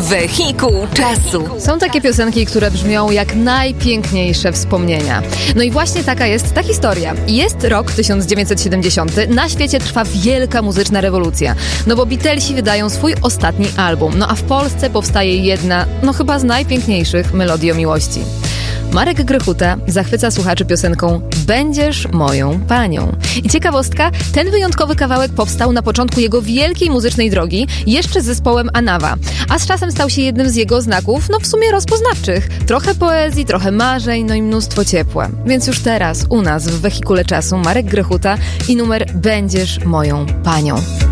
Wehikuł czasu. Są takie piosenki, które brzmią jak najpiękniejsze wspomnienia. No i właśnie taka jest ta historia. Jest rok 1970. Na świecie trwa wielka muzyczna rewolucja. No bo Beatlesi wydają swój ostatni album. No a w Polsce powstaje jedna, chyba z najpiękniejszych melodii o miłości. Marek Grechuta zachwyca słuchaczy piosenką Będziesz moją panią. I ciekawostka, ten wyjątkowy kawałek powstał na początku jego wielkiej muzycznej drogi, jeszcze z zespołem Anawa. A z czasem stał się jednym z jego znaków, w sumie rozpoznawczych. Trochę poezji, trochę marzeń, i mnóstwo ciepła. Więc już teraz u nas w Wehikule Czasu Marek Grechuta i numer Będziesz moją panią.